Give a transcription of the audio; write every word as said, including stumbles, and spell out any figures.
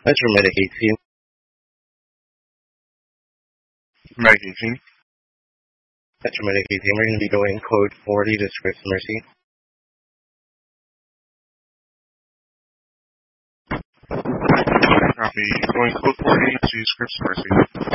That's your Medicaid team. Medicaid team. That's your Medicaid team. We're going to be going code forty to Scripps Mercy. Copy. Going code forty to Scripps Mercy.